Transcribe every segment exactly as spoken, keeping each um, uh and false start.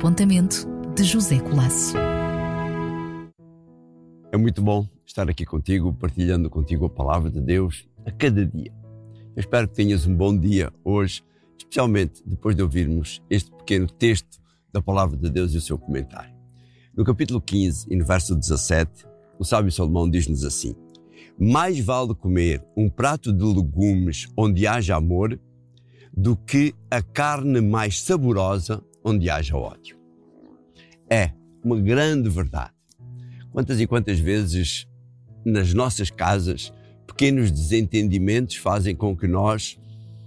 apontamento de José Colasso. É muito bom estar aqui contigo, partilhando contigo a palavra de Deus a cada dia. Eu espero que tenhas um bom dia hoje, especialmente depois de ouvirmos este pequeno texto da palavra de Deus e o seu comentário. No capítulo quinze e no verso dezassete, o sábio Salomão diz-nos assim: mais vale comer um prato de legumes onde haja amor do que a carne mais saborosa onde haja ódio. É uma grande verdade. Quantas e quantas vezes nas nossas casas pequenos desentendimentos fazem com que nós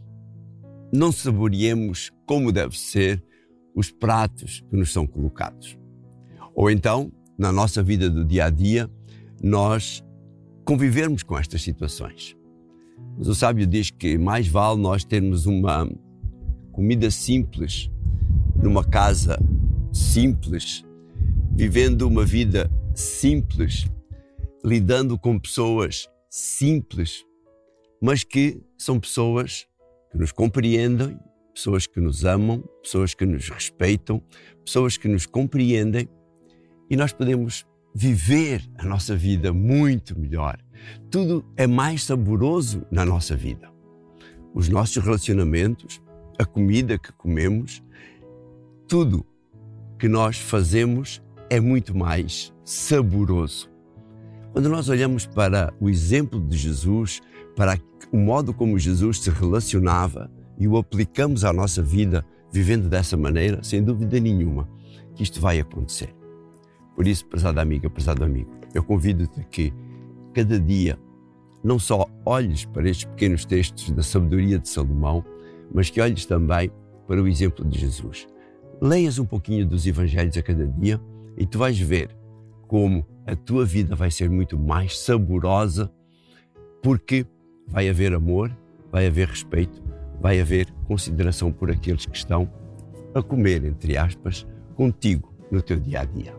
não saboreemos como deve ser os pratos que nos são colocados. Ou então, na nossa vida do dia a dia, nós convivermos com estas situações. Mas o sábio diz que mais vale nós termos uma comida simples, numa casa simples, vivendo uma vida simples, lidando com pessoas simples, mas que são pessoas que nos compreendem, pessoas que nos amam, pessoas que nos respeitam, pessoas que nos compreendem, e nós podemos viver a nossa vida muito melhor. Tudo é mais saboroso na nossa vida. Os nossos relacionamentos, a comida que comemos, tudo que nós fazemos é muito mais saboroso. Quando nós olhamos para o exemplo de Jesus, para o modo como Jesus se relacionava e o aplicamos à nossa vida, vivendo dessa maneira, sem dúvida nenhuma que isto vai acontecer. Por isso, prezada amiga, prezado amigo, eu convido-te a que cada dia não só olhes para estes pequenos textos da sabedoria de Salomão, mas que olhes também para o exemplo de Jesus. Leias um pouquinho dos evangelhos a cada dia e tu vais ver como a tua vida vai ser muito mais saborosa, porque vai haver amor, vai haver respeito, vai haver consideração por aqueles que estão a comer, entre aspas, contigo no teu dia a dia.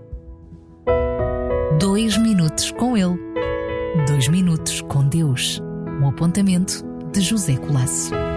Dois minutos com ele. Dois minutos com Deus. Um apontamento de José Colasso.